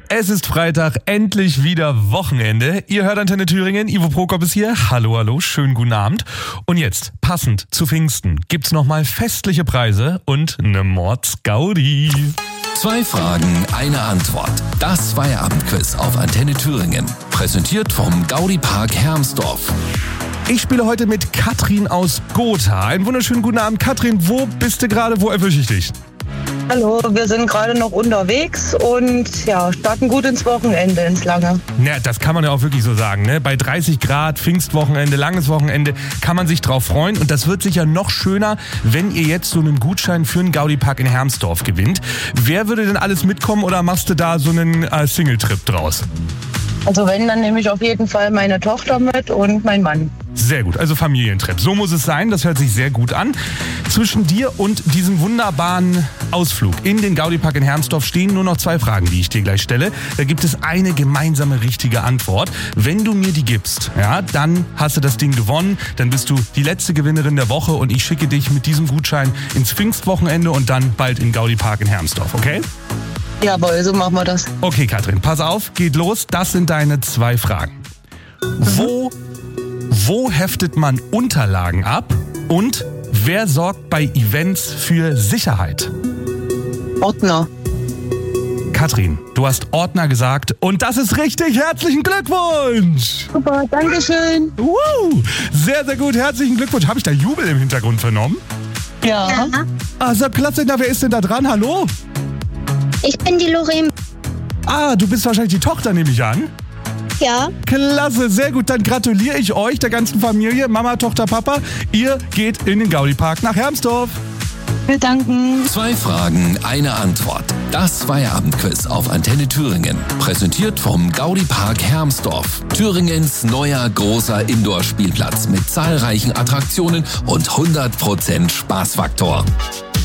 Es ist Freitag, endlich wieder Wochenende. Ihr hört Antenne Thüringen, Ivo Prokop ist hier. Hallo, hallo, schönen guten Abend. Und jetzt, passend zu Pfingsten, gibt's nochmal festliche Preise und eine Mordsgaudi. 2 Fragen, eine Antwort. Das Feierabendquiz auf Antenne Thüringen. Präsentiert vom Gaudi-Park Hermsdorf. Ich spiele heute mit Katrin aus Gotha. Einen wunderschönen guten Abend. Katrin, wo bist du gerade? Wo erwische ich dich? Hallo, wir sind gerade noch unterwegs und starten gut ins Wochenende, ins Lange. Ja, das kann man ja auch wirklich so sagen, ne? Bei 30 Grad, Pfingstwochenende, langes Wochenende, kann man sich drauf freuen. Und das wird sicher noch schöner, wenn ihr jetzt so einen Gutschein für einen Gaudi-Park in Hermsdorf gewinnt. Wer würde denn alles mitkommen oder machst du da so einen Single-Trip draus? Also wenn, dann nehme ich auf jeden Fall meine Tochter mit und mein Mann. Sehr gut, also Familientrip. So muss es sein, das hört sich sehr gut an. Zwischen dir und diesem wunderbaren Ausflug in den Gaudi-Park in Hermsdorf stehen nur noch 2 Fragen, die ich dir gleich stelle. Da gibt es eine gemeinsame richtige Antwort. Wenn du mir die gibst, dann hast du das Ding gewonnen. Dann bist du die letzte Gewinnerin der Woche und ich schicke dich mit diesem Gutschein ins Pfingstwochenende und dann bald in Gaudi-Park in Hermsdorf, okay? Jawohl, so machen wir das. Okay, Katrin, pass auf, geht los. Das sind deine 2 Fragen. Wo heftet man Unterlagen ab und wer sorgt bei Events für Sicherheit? Ordner. Katrin, du hast Ordner gesagt und das ist richtig. Herzlichen Glückwunsch! Super, Dankeschön. Sehr, sehr gut. Herzlichen Glückwunsch. Habe ich da Jubel im Hintergrund vernommen? Ja. Also klasse. Na, wer ist denn da dran? Hallo? Ich bin die Lorraine. Du bist wahrscheinlich die Tochter, nehme ich an. Ja. Klasse, sehr gut. Dann gratuliere ich euch, der ganzen Familie, Mama, Tochter, Papa. Ihr geht in den Gaudi-Park nach Hermsdorf. Wir danken. 2 Fragen, eine Antwort. Das Feierabendquiz auf Antenne Thüringen. Präsentiert vom Gaudi-Park Hermsdorf. Thüringens neuer großer Indoor-Spielplatz mit zahlreichen Attraktionen und 100% Spaßfaktor.